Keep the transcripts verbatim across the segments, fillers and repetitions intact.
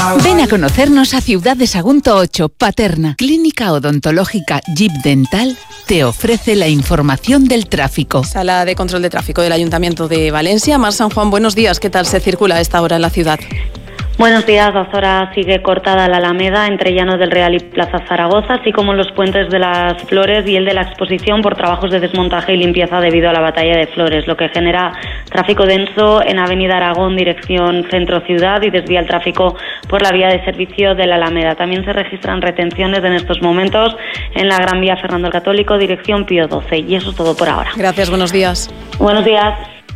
Ven a conocernos a Ciudad de Sagunto ocho, Paterna. Clínica Odontológica Jeep Dental te ofrece la información del tráfico. Sala de control de tráfico del Ayuntamiento de Valencia. Mar San Juan, buenos días. ¿Qué tal se circula a esta hora en la ciudad? Buenos días, a esta hora sigue cortada la Alameda entre Llanos del Real y Plaza Zaragoza, así como los puentes de las Flores y el de la Exposición por trabajos de desmontaje y limpieza debido a la batalla de Flores, lo que genera tráfico denso en Avenida Aragón, dirección centro-ciudad, y desvía el tráfico por la vía de servicio de la Alameda. También se registran retenciones en estos momentos en la Gran Vía Fernando el Católico, dirección Pío doce. Y eso es todo por ahora. Gracias, buenos días. Buenos días.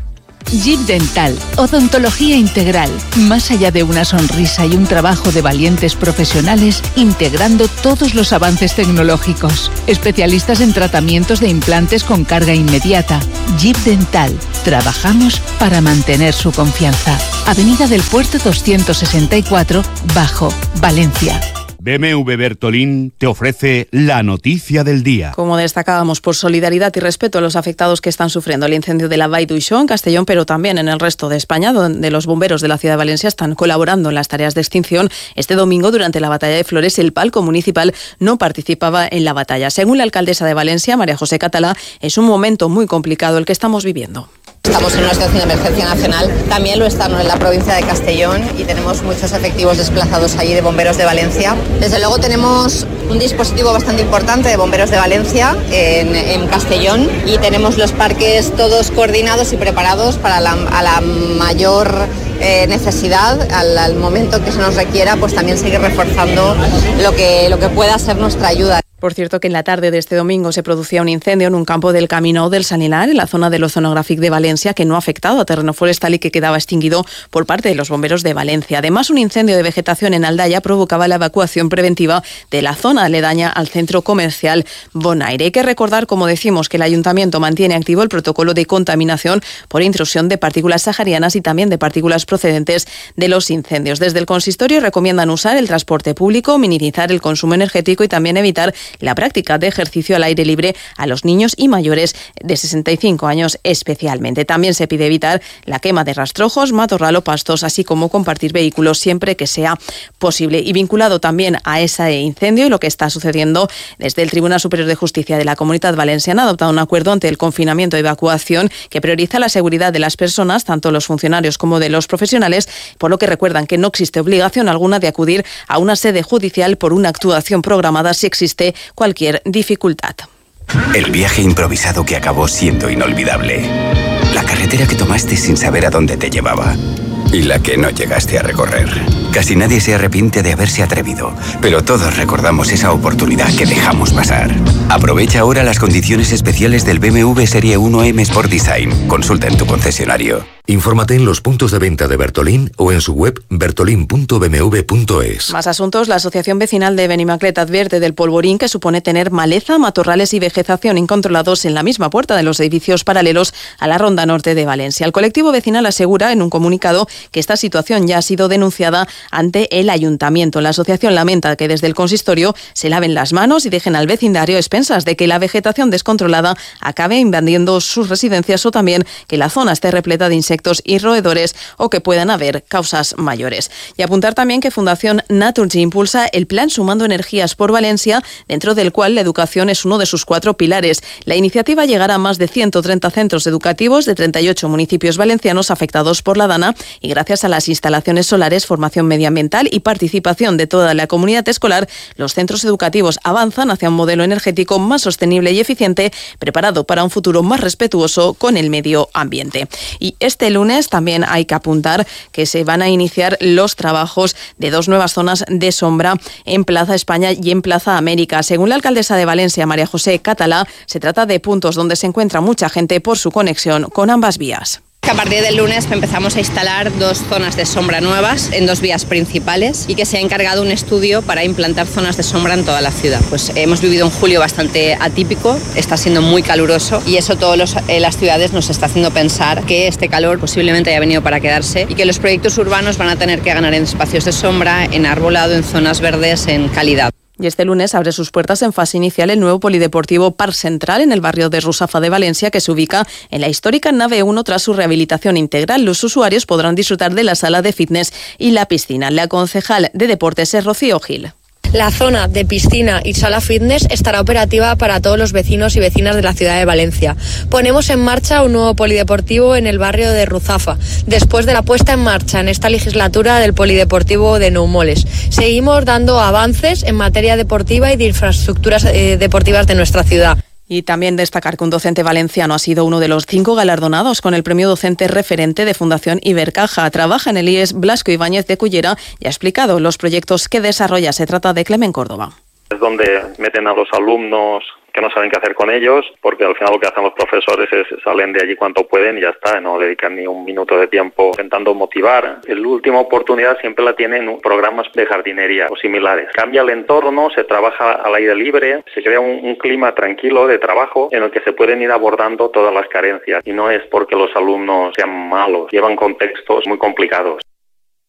Jeep Dental, odontología integral, más allá de una sonrisa y un trabajo de valientes profesionales, integrando todos los avances tecnológicos. Especialistas en tratamientos de implantes con carga inmediata. Jeep Dental, trabajamos para mantener su confianza. Avenida del Puerto doscientos sesenta y cuatro, Bajo, Valencia. B M W Bertolín te ofrece la noticia del día. Como destacábamos, por solidaridad y respeto a los afectados que están sufriendo el incendio de la Vall d'Uixó en Castellón, pero también en el resto de España, donde los bomberos de la ciudad de Valencia están colaborando en las tareas de extinción. Este domingo, durante la batalla de Flores, el palco municipal no participaba en la batalla. Según la alcaldesa de Valencia, María José Catalá, es un momento muy complicado el que estamos viviendo. Estamos en una situación de emergencia nacional, también lo estamos en la provincia de Castellón y tenemos muchos efectivos desplazados allí de bomberos de Valencia. Desde luego tenemos un dispositivo bastante importante de bomberos de Valencia en, en Castellón y tenemos los parques todos coordinados y preparados para la, a la mayor eh, necesidad, al, al momento que se nos requiera, pues también seguir reforzando lo que, lo que pueda ser nuestra ayuda. Por cierto, que en la tarde de este domingo se producía un incendio en un campo del Camino del Sanilar, en la zona del Oceanográfic de Valencia, que no ha afectado a terreno forestal y que quedaba extinguido por parte de los bomberos de Valencia. Además, un incendio de vegetación en Aldaya provocaba la evacuación preventiva de la zona aledaña al centro comercial Bonaire. Hay que recordar, como decimos, que el Ayuntamiento mantiene activo el protocolo de contaminación por intrusión de partículas saharianas y también de partículas procedentes de los incendios. Desde el consistorio recomiendan usar el transporte público, minimizar el consumo energético y también evitar la práctica de ejercicio al aire libre a los niños y mayores de sesenta y cinco años especialmente. También se pide evitar la quema de rastrojos, matorral o pastos, así como compartir vehículos siempre que sea posible. Y vinculado también a ese incendio y lo que está sucediendo, desde el Tribunal Superior de Justicia de la Comunidad Valenciana ha adoptado un acuerdo ante el confinamiento y evacuación que prioriza la seguridad de las personas, tanto los funcionarios como de los profesionales, por lo que recuerdan que no existe obligación alguna de acudir a una sede judicial por una actuación programada si existe cualquier dificultad. El viaje improvisado que acabó siendo inolvidable. La carretera que tomaste sin saber a dónde te llevaba. Y la que no llegaste a recorrer. Casi nadie se arrepiente de haberse atrevido, pero todos recordamos esa oportunidad que dejamos pasar. Aprovecha ahora las condiciones especiales del B M W Serie uno M Sport Design. Consulta en tu concesionario. Infórmate en los puntos de venta de Bertolín o en su web bertolin punto b m w punto es. Más asuntos. La Asociación Vecinal de Benimaclet advierte del polvorín que supone tener maleza, matorrales y vegetación incontrolados en la misma puerta de los edificios paralelos a la Ronda Norte de Valencia. El colectivo vecinal asegura en un comunicado que esta situación ya ha sido denunciada ante el Ayuntamiento. La asociación lamenta que desde el consistorio se laven las manos y dejen al vecindario a expensas de que la vegetación descontrolada acabe invadiendo sus residencias o también que la zona esté repleta de insectos y roedores o que puedan haber causas mayores. Y apuntar también que Fundación Naturgy impulsa el plan Sumando Energías por Valencia, dentro del cual la educación es uno de sus cuatro pilares. La iniciativa llegará a más de ciento treinta centros educativos de treinta y ocho municipios valencianos afectados por la DANA y gracias a las instalaciones solares, formación medioambiental y participación de toda la comunidad escolar, los centros educativos avanzan hacia un modelo energético más sostenible y eficiente, preparado para un futuro más respetuoso con el medio ambiente. Y este lunes también hay que apuntar que se van a iniciar los trabajos de dos nuevas zonas de sombra en Plaza España y en Plaza América. Según la alcaldesa de Valencia, María José Catalá, se trata de puntos donde se encuentra mucha gente por su conexión con ambas vías. A partir del lunes empezamos a instalar dos zonas de sombra nuevas en dos vías principales y que se ha encargado un estudio para implantar zonas de sombra en toda la ciudad. Pues hemos vivido un julio bastante atípico, está siendo muy caluroso y eso todas eh, las ciudades nos está haciendo pensar que este calor posiblemente haya venido para quedarse y que los proyectos urbanos van a tener que ganar en espacios de sombra, en arbolado, en zonas verdes, en calidad. Y este lunes abre sus puertas en fase inicial el nuevo polideportivo Parc Central en el barrio de Rusafa de Valencia, que se ubica en la histórica nave uno tras su rehabilitación integral. Los usuarios podrán disfrutar de la sala de fitness y la piscina. La concejal de Deportes es Rocío Gil. La zona de piscina y sala fitness estará operativa para todos los vecinos y vecinas de la ciudad de Valencia. Ponemos en marcha un nuevo polideportivo en el barrio de Ruzafa, después de la puesta en marcha en esta legislatura del polideportivo de Noumoles. Seguimos dando avances en materia deportiva y de infraestructuras eh, deportivas de nuestra ciudad. Y también destacar que un docente valenciano ha sido uno de los cinco galardonados con el premio docente referente de Fundación Ibercaja. Trabaja en el I E S Blasco Ibáñez de Cullera y ha explicado los proyectos que desarrolla. Se trata de Clemen Córdoba. Es donde meten a los alumnos que no saben qué hacer con ellos, porque al final lo que hacen los profesores es salen de allí cuanto pueden y ya está, no dedican ni un minuto de tiempo intentando motivar. La última oportunidad siempre la tienen en programas de jardinería o similares. Cambia el entorno, se trabaja al aire libre, se crea un, un clima tranquilo de trabajo en el que se pueden ir abordando todas las carencias y no es porque los alumnos sean malos, llevan contextos muy complicados.